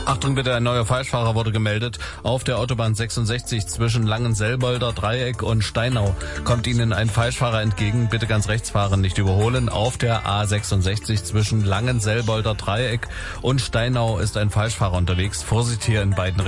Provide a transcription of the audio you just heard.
Achtung bitte, ein neuer Falschfahrer wurde gemeldet. Auf der Autobahn 66 zwischen Langenselbolder Dreieck und Steinau kommt Ihnen ein Falschfahrer entgegen. Bitte ganz rechts fahren, nicht überholen. Auf der A66 zwischen Langenselbolder Dreieck und Steinau ist ein Falschfahrer unterwegs. Vorsicht hier in beiden Richtungen.